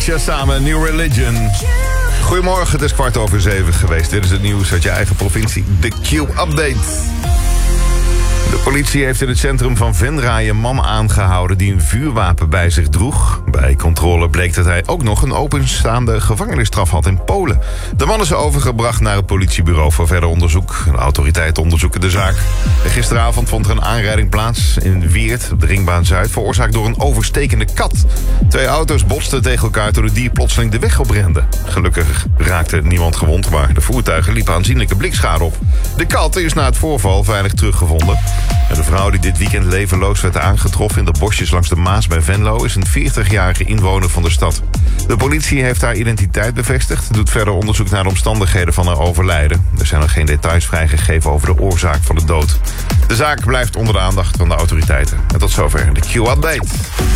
Kesha samen, New Religion. Goedemorgen, het is 6:15 geweest. Dit is het nieuws uit je eigen provincie. De Q-update. De politie heeft in het centrum van Venray een man aangehouden die een vuurwapen bij zich droeg. Bij controle bleek dat hij ook nog een openstaande gevangenisstraf had in Polen. De man is overgebracht naar het politiebureau voor verder onderzoek. De autoriteiten onderzoeken de zaak. Gisteravond vond er een aanrijding plaats in Weert, op de Ringbaan Zuid, veroorzaakt door een overstekende kat. 2 auto's botsten tegen elkaar toen het dier plotseling de weg oprende. Gelukkig raakte niemand gewond, maar de voertuigen liepen aanzienlijke blikschade op. De kat is na het voorval veilig teruggevonden. En de vrouw die dit weekend levenloos werd aangetroffen in de bosjes langs de Maas bij Venlo is een 40-jarige inwoner van de stad. De politie heeft haar identiteit bevestigd, doet verder onderzoek naar de omstandigheden van haar overlijden. Er zijn nog geen details vrijgegeven over de oorzaak van de dood. De zaak blijft onder de aandacht van de autoriteiten. En tot zover de Q-update.